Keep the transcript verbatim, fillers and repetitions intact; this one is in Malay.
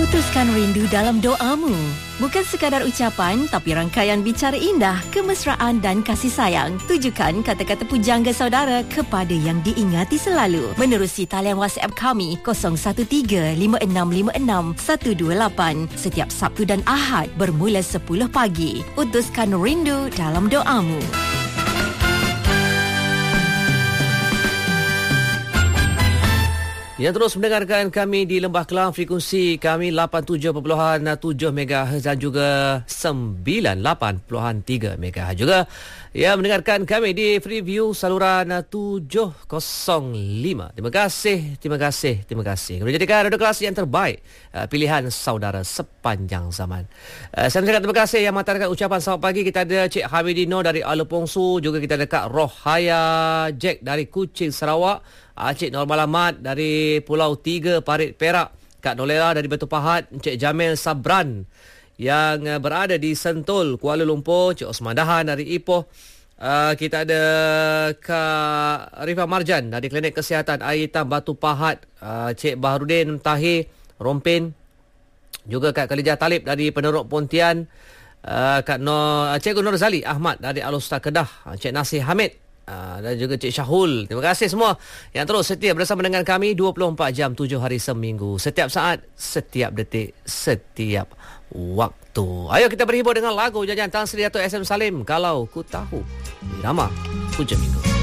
Putuskan rindu dalam doamu. Bukan sekadar ucapan, tapi rangkaian bicara indah, kemesraan dan kasih sayang. Tujukan kata-kata pujangga saudara kepada yang diingati selalu. Menerusi talian WhatsApp kami kosong satu tiga lima enam lima enam satu dua lapan setiap Sabtu dan Ahad bermula sepuluh pagi. Putuskan rindu dalam doamu. Yang terus mendengarkan kami di Lembah Kelang, frekuensi kami lapan puluh tujuh perpuluhan tujuh megahertz dan juga sembilan puluh lapan perpuluhan tiga megahertz juga. Ya, mendengarkan kami di Freeview saluran tujuh kosong lima. Terima kasih, terima kasih, terima kasih. Menjadikan radio kelas yang terbaik, pilihan saudara sepanjang zaman. Saya mengucapkan terima kasih yang mengantarkan ucapan selamat pagi. Kita ada Cik Hamidino dari Alupongsu, juga kita ada Kak Rohaya Jack dari Kuching, Sarawak. Encik Normal Ahmad dari Pulau Tiga, Parit, Perak. Kak Nolera dari Batu Pahat. Encik Jamil Sabran yang berada di Sentul, Kuala Lumpur. Encik Osman Dahan dari Ipoh. Uh, kita ada Kak Rifah Marjan dari Klinik Kesihatan Air Hitam Batu Pahat. Uh, Encik Baharudin Tahir Rompin. Juga Kak Khalijah Talib dari Peneruk Pontian. Uh, Kak Nur, Encik Nur Zali Ahmad dari Al-Ustaz Kedah. Encik Nasir Hamid. Uh, dan juga Cik Syahul. Terima kasih semua yang terus setia bersama dengan kami dua puluh empat jam tujuh hari seminggu. Setiap saat, setiap detik, setiap waktu. Ayo kita berhibur dengan lagu Janjian Tan Sri Dato' S M Salim, Kalau Ku Tahu. Irama Hujung Minggu.